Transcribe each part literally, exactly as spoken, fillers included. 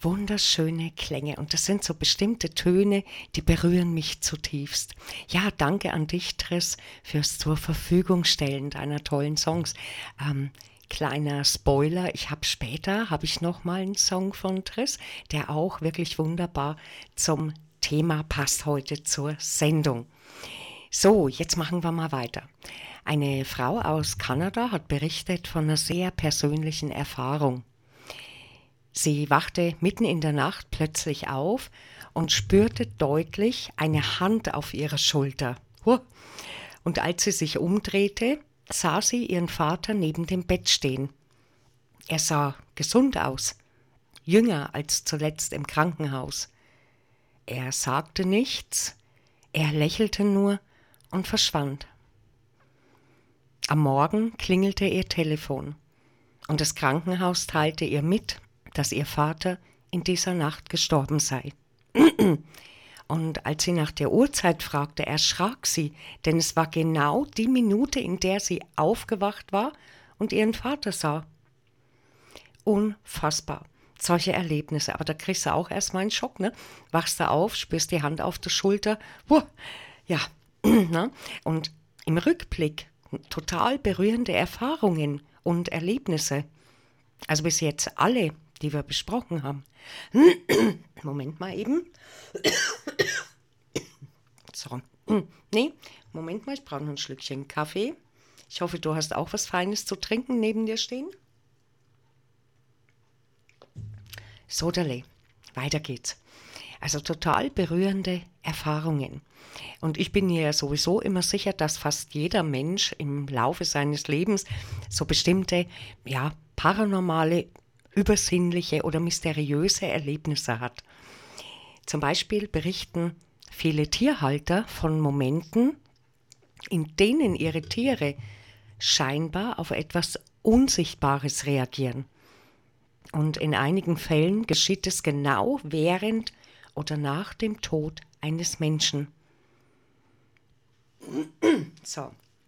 Wunderschöne Klänge und das sind so bestimmte Töne, die berühren mich zutiefst. Ja, danke an dich, Triss, fürs zur Verfügung stellen deiner tollen Songs. Ähm, kleiner Spoiler, ich habe später, habe ich nochmal einen Song von Triss, der auch wirklich wunderbar zum Thema passt heute zur Sendung. So, jetzt machen wir mal weiter. Eine Frau aus Kanada hat berichtet von einer sehr persönlichen Erfahrung. Sie wachte mitten in der Nacht plötzlich auf und spürte deutlich eine Hand auf ihrer Schulter. Und als sie sich umdrehte, sah sie ihren Vater neben dem Bett stehen. Er sah gesund aus, jünger als zuletzt im Krankenhaus. Er sagte nichts, er lächelte nur und verschwand. Am Morgen klingelte ihr Telefon und das Krankenhaus teilte ihr mit, dass ihr Vater in dieser Nacht gestorben sei. Und als sie nach der Uhrzeit fragte, erschrak sie, denn es war genau die Minute, in der sie aufgewacht war und ihren Vater sah. Unfassbar, solche Erlebnisse. Aber da kriegst du auch erstmal einen Schock, ne? Wachst du auf, spürst die Hand auf der Schulter. Wuh, ja, ne? Und im Rückblick total berührende Erfahrungen und Erlebnisse. Also bis jetzt alle, die wir besprochen haben. Moment mal eben. So. Nee, Moment mal, ich brauche noch ein Schlückchen Kaffee. Ich hoffe, du hast auch was Feines zu trinken neben dir stehen. Sodale, weiter geht's. Also total berührende Erfahrungen. Und ich bin mir ja sowieso immer sicher, dass fast jeder Mensch im Laufe seines Lebens so bestimmte, ja, paranormale, übersinnliche oder mysteriöse Erlebnisse hat. Zum Beispiel berichten viele Tierhalter von Momenten, in denen ihre Tiere scheinbar auf etwas Unsichtbares reagieren. Und in einigen Fällen geschieht es genau während oder nach dem Tod eines Menschen. So.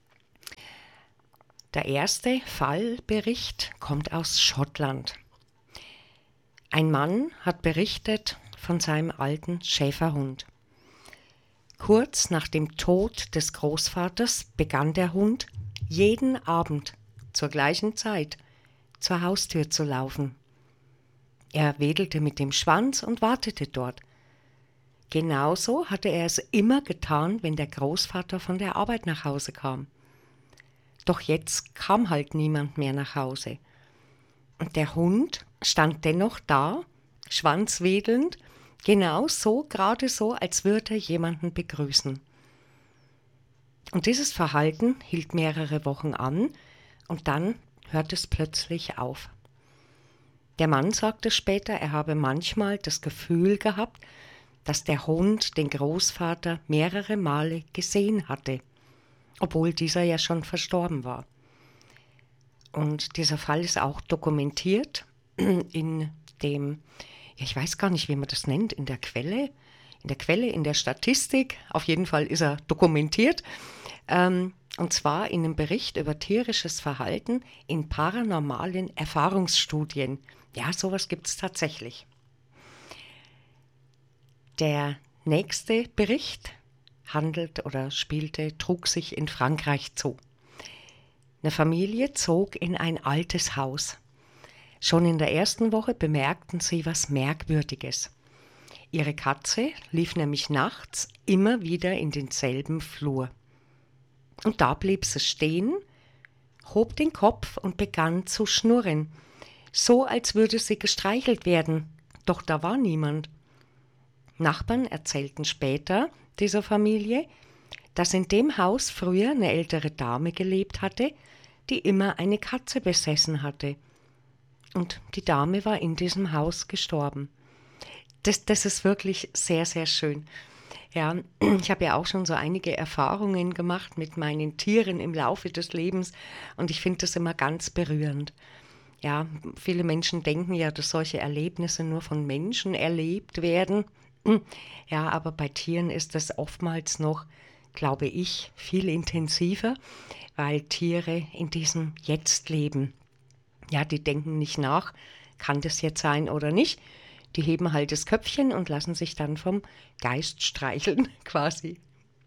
Der erste Fallbericht kommt aus Schottland. Ein Mann hat berichtet von seinem alten Schäferhund. Kurz nach dem Tod des Großvaters begann der Hund jeden Abend zur gleichen Zeit zur Haustür zu laufen. Er wedelte mit dem Schwanz und wartete dort. Genauso hatte er es immer getan, wenn der Großvater von der Arbeit nach Hause kam. Doch jetzt kam halt niemand mehr nach Hause. Und der Hund stand dennoch da, schwanzwedelnd, genau so, gerade so, als würde er jemanden begrüßen. Und dieses Verhalten hielt mehrere Wochen an und dann hörte es plötzlich auf. Der Mann sagte später, er habe manchmal das Gefühl gehabt, dass der Hund den Großvater mehrere Male gesehen hatte, obwohl dieser ja schon verstorben war. Und dieser Fall ist auch dokumentiert in dem, ja, ich weiß gar nicht, wie man das nennt, in der Quelle, in der Quelle, in der Statistik, auf jeden Fall ist er dokumentiert, ähm, und zwar in einem Bericht über tierisches Verhalten in paranormalen Erfahrungsstudien. Ja, sowas gibt es tatsächlich. Der nächste Bericht handelt oder spielte, trug sich in Frankreich zu. Eine Familie zog in ein altes Haus. Schon in der ersten Woche bemerkten sie was Merkwürdiges. Ihre Katze lief nämlich nachts immer wieder in denselben Flur. Und da blieb sie stehen, hob den Kopf und begann zu schnurren, so als würde sie gestreichelt werden, doch da war niemand. Nachbarn erzählten später dieser Familie, dass in dem Haus früher eine ältere Dame gelebt hatte, die immer eine Katze besessen hatte. Und die Dame war in diesem Haus gestorben. Das, das ist wirklich sehr, sehr schön. Ja, ich habe ja auch schon so einige Erfahrungen gemacht mit meinen Tieren im Laufe des Lebens und ich finde das immer ganz berührend. Ja, viele Menschen denken ja, dass solche Erlebnisse nur von Menschen erlebt werden. Ja, aber bei Tieren ist das oftmals noch, glaube ich, viel intensiver, weil Tiere in diesem Jetzt leben. Ja, die denken nicht nach, kann das jetzt sein oder nicht. Die heben halt das Köpfchen und lassen sich dann vom Geist streicheln, quasi.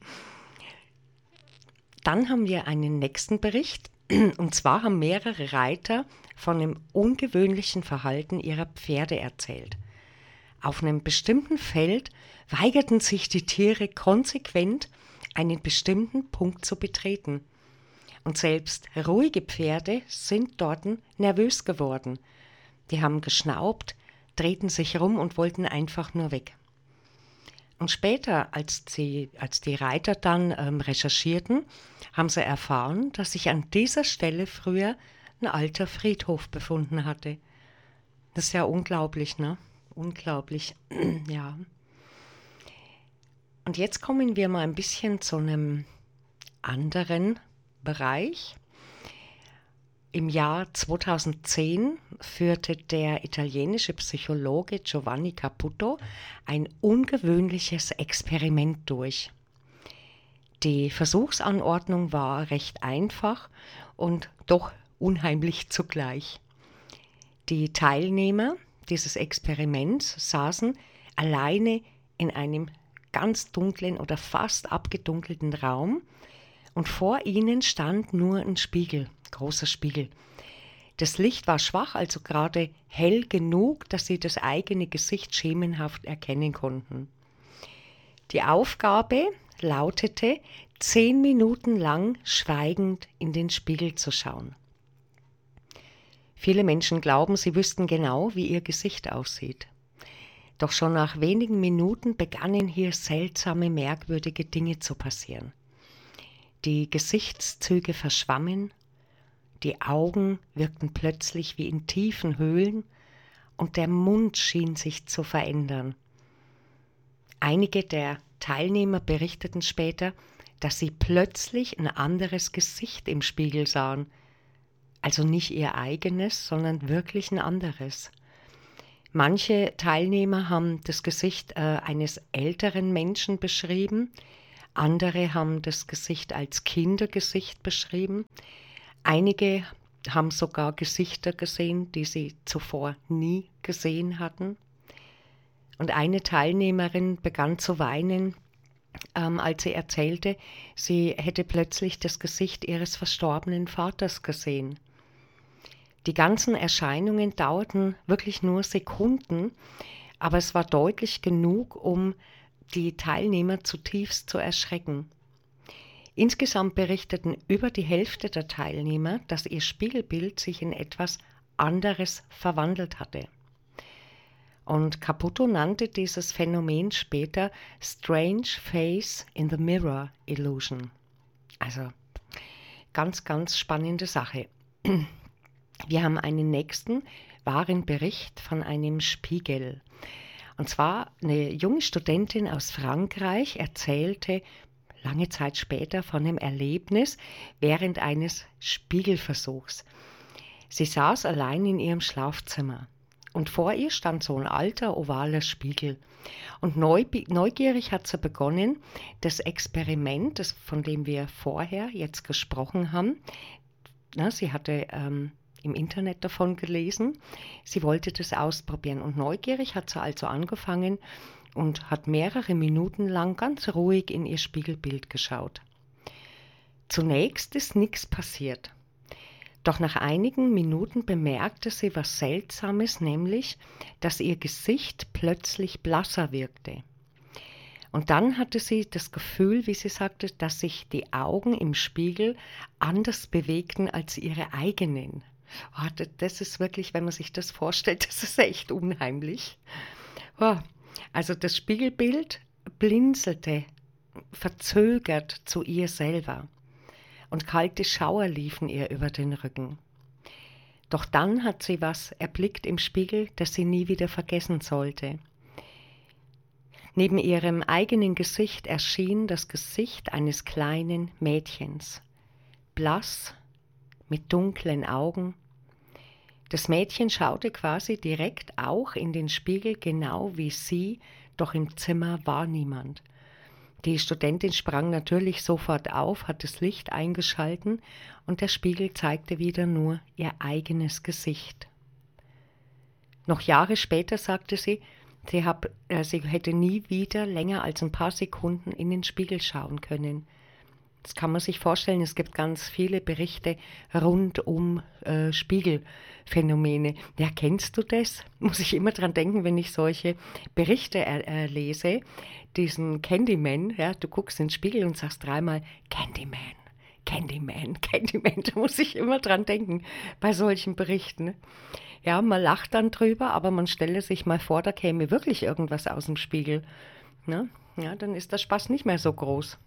Dann haben wir einen nächsten Bericht. Und zwar haben mehrere Reiter von dem ungewöhnlichen Verhalten ihrer Pferde erzählt. Auf einem bestimmten Feld weigerten sich die Tiere konsequent, einen bestimmten Punkt zu betreten. Und selbst ruhige Pferde sind dort nervös geworden. Die haben geschnaubt, drehten sich rum und wollten einfach nur weg. Und später, als die, als die Reiter dann ähm, recherchierten, haben sie erfahren, dass sich an dieser Stelle früher ein alter Friedhof befunden hatte. Das ist ja unglaublich, ne? Unglaublich, ja. Und jetzt kommen wir mal ein bisschen zu einem anderen Bereich. Im Jahr zweitausendzehn führte der italienische Psychologe Giovanni Caputo ein ungewöhnliches Experiment durch. Die Versuchsanordnung war recht einfach und doch unheimlich zugleich. Die Teilnehmer dieses Experiments saßen alleine in einem ganz dunklen oder fast abgedunkelten Raum und vor ihnen stand nur ein Spiegel, großer Spiegel. Das Licht war schwach, also gerade hell genug, dass sie das eigene Gesicht schemenhaft erkennen konnten. Die Aufgabe lautete, zehn Minuten lang schweigend in den Spiegel zu schauen. Viele Menschen glauben, sie wüssten genau, wie ihr Gesicht aussieht. Doch schon nach wenigen Minuten begannen hier seltsame, merkwürdige Dinge zu passieren. Die Gesichtszüge verschwammen, die Augen wirkten plötzlich wie in tiefen Höhlen und der Mund schien sich zu verändern. Einige der Teilnehmer berichteten später, dass sie plötzlich ein anderes Gesicht im Spiegel sahen. Also nicht ihr eigenes, sondern wirklich ein anderes. Manche Teilnehmer haben das Gesicht äh, eines älteren Menschen beschrieben, andere haben das Gesicht als Kindergesicht beschrieben, einige haben sogar Gesichter gesehen, die sie zuvor nie gesehen hatten. Und eine Teilnehmerin begann zu weinen, ähm, als sie erzählte, sie hätte plötzlich das Gesicht ihres verstorbenen Vaters gesehen. Die ganzen Erscheinungen dauerten wirklich nur Sekunden, aber es war deutlich genug, um die Teilnehmer zutiefst zu erschrecken. Insgesamt berichteten über die Hälfte der Teilnehmer, dass ihr Spiegelbild sich in etwas anderes verwandelt hatte. Und Caputo nannte dieses Phänomen später Strange Face in the Mirror Illusion. Also ganz, ganz spannende Sache. Wir haben einen nächsten wahren Bericht von einem Spiegel. Und zwar eine junge Studentin aus Frankreich erzählte lange Zeit später von einem Erlebnis während eines Spiegelversuchs. Sie saß allein in ihrem Schlafzimmer und vor ihr stand so ein alter ovaler Spiegel. Und neugierig hat sie begonnen, das Experiment, das, von dem wir vorher jetzt gesprochen haben, na, sie hatte ähm, im Internet davon gelesen. Sie wollte das ausprobieren und neugierig hat sie also angefangen und hat mehrere Minuten lang ganz ruhig in ihr Spiegelbild geschaut. Zunächst ist nichts passiert. Doch nach einigen Minuten bemerkte sie was Seltsames, nämlich, dass ihr Gesicht plötzlich blasser wirkte. Und dann hatte sie das Gefühl, wie sie sagte, dass sich die Augen im Spiegel anders bewegten als ihre eigenen. Oh, das ist wirklich, wenn man sich das vorstellt, das ist echt unheimlich. Oh, also das Spiegelbild blinzelte verzögert zu ihr selber und kalte Schauer liefen ihr über den Rücken. Doch dann hat sie was erblickt im Spiegel, das sie nie wieder vergessen sollte. Neben ihrem eigenen Gesicht erschien das Gesicht eines kleinen Mädchens, blass, mit dunklen Augen. Das Mädchen schaute quasi direkt auch in den Spiegel, genau wie sie, doch im Zimmer war niemand. Die Studentin sprang natürlich sofort auf, hat das Licht eingeschalten und der Spiegel zeigte wieder nur ihr eigenes Gesicht. Noch Jahre später sagte sie, Sie, hab, äh, sie hätte nie wieder länger als ein paar Sekunden in den Spiegel schauen können. Das kann man sich vorstellen, es gibt ganz viele Berichte rund um äh, Spiegelphänomene. Ja, kennst du das? Muss ich immer dran denken, wenn ich solche Berichte äh, äh, lese. Diesen Candyman, ja, du guckst in den Spiegel und sagst dreimal Candyman, Candyman, Candyman. Da muss ich immer dran denken bei solchen Berichten. Ja, man lacht dann drüber, aber man stelle sich mal vor, da käme wirklich irgendwas aus dem Spiegel. Ne? Ja, dann ist der Spaß nicht mehr so groß.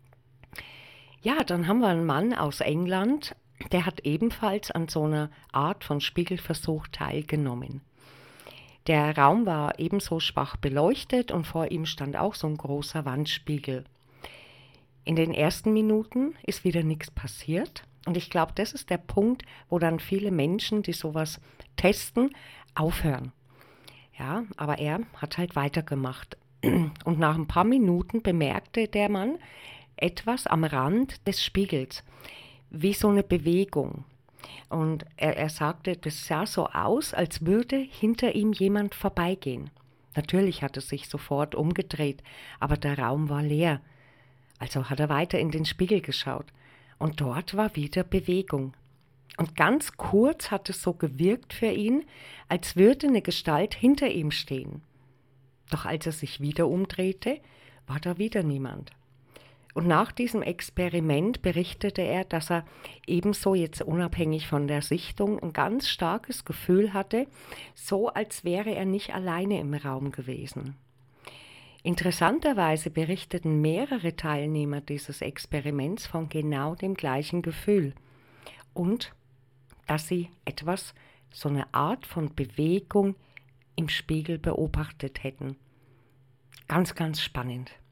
Ja, dann haben wir einen Mann aus England, der hat ebenfalls an so einer Art von Spiegelversuch teilgenommen. Der Raum war ebenso schwach beleuchtet und vor ihm stand auch so ein großer Wandspiegel. In den ersten Minuten ist wieder nichts passiert und ich glaube, das ist der Punkt, wo dann viele Menschen, die sowas testen, aufhören. Ja, aber er hat halt weitergemacht. Und nach ein paar Minuten bemerkte der Mann etwas am Rand des Spiegels, wie so eine Bewegung. Und er, er sagte, das sah so aus, als würde hinter ihm jemand vorbeigehen. Natürlich hat er sich sofort umgedreht, aber der Raum war leer. Also hat er weiter in den Spiegel geschaut. Und dort war wieder Bewegung. Und ganz kurz hat es so gewirkt für ihn, als würde eine Gestalt hinter ihm stehen. Doch als er sich wieder umdrehte, war da wieder niemand. Und nach diesem Experiment berichtete er, dass er ebenso jetzt unabhängig von der Sichtung ein ganz starkes Gefühl hatte, so als wäre er nicht alleine im Raum gewesen. Interessanterweise berichteten mehrere Teilnehmer dieses Experiments von genau dem gleichen Gefühl und dass sie etwas, so eine Art von Bewegung im Spiegel beobachtet hätten. Ganz, ganz spannend.